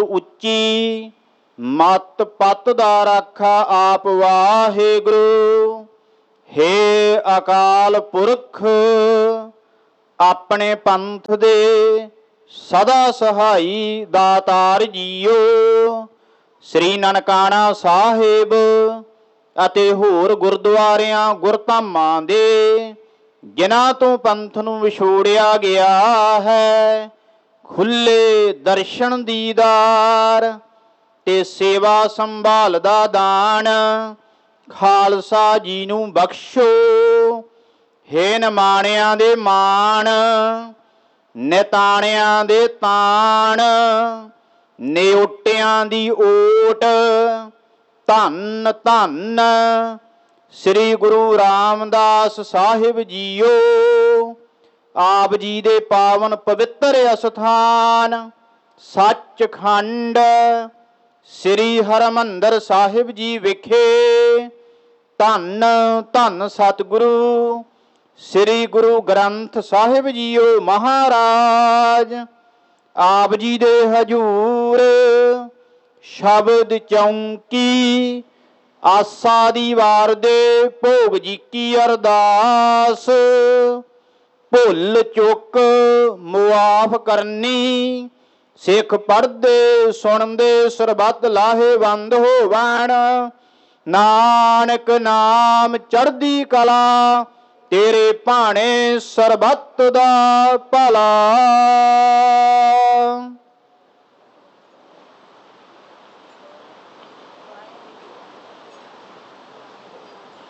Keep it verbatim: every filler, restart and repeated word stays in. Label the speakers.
Speaker 1: ਉੱਚੀ ਮਤ ਪਤ ਦਾ ਰਾਖਾ ਆਪ ਵਾਹਿਗੁਰੂ। ਹੇ ਅਕਾਲ ਪੁਰਖ ਆਪਣੇ ਪੰਥ ਦੇ ਸਦਾ ਸਹਾਈ ਦਾਤਾਰ ਜੀਓ। ਸ੍ਰੀ ਨਨਕਾਣਾ ਸਾਹਿਬ ਅਤੇ ਹੋਰ ਗੁਰਦੁਆਰਿਆਂ ਗੁਰਧਾਮਾਂ ਦੇ ਜਿਨ੍ਹਾਂ ਤੋਂ ਪੰਥ ਨੂੰ ਵਿਛੋੜਿਆ ਗਿਆ ਹੈ, ਖੁੱਲੇ ਦਰਸ਼ਨ ਦੀਦਾਰ ਤੇ ਸੇਵਾ ਸੰਭਾਲ ਦਾ ਦਾਨ ਖਾਲਸਾ ਜੀ ਨੂੰ ਬਖਸ਼ੋ। ਹੇ ਨਿਮਾਣਿਆਂ ਦੇ ਮਾਣ, ਨਿਤਾਣਿਆਂ ਦੇ ਤਾਣ, ਨਿਓਟਿਆਂ ਦੀ ਓਟ, ਧੰਨ ਧੰਨ ਸ੍ਰੀ ਗੁਰੂ ਰਾਮਦਾਸ ਸਾਹਿਬ ਜੀਓ। ਆਪ ਜੀ ਦੇ ਪਾਵਨ ਪਵਿੱਤਰ ਅਸਥਾਨ ਸੱਚਖੰਡ ਸ੍ਰੀ ਹਰਿਮੰਦਰ ਸਾਹਿਬ ਜੀ ਵਿਖੇ ਧੰਨ ਧੰਨ ਸਤਿਗੁਰੂ ਸ੍ਰੀ ਗੁਰੂ ਗ੍ਰੰਥ ਸਾਹਿਬ ਜੀਓ ਮਹਾਰਾਜ ਆਪ ਜੀ ਦੇ ਹਜੂਰ ਸ਼ਬਦ ਚੌਂਕੀ ਆਸਾ ਦੀ ਵਾਰ ਦੇ ਭੋਗ ਜੀ ਕੀ ਅਰਦਾਸ। ਭੁੱਲ ਚੁੱਕ ਮੁਆਫ ਕਰਨੀ, ਸਿੱਖ ਪੜ੍ਹਦੇ ਸੁਣਦੇ ਸਰਬੱਤ ਲਾਹੇਵੰਦ ਹੋਵਣ। ਨਾਨਕ ਨਾਮ ਚੜ੍ਹਦੀ ਕਲਾ, ਤੇਰੇ ਭਾਣੇ ਸਰਬੱਤ ਦਾ ਭਲਾ।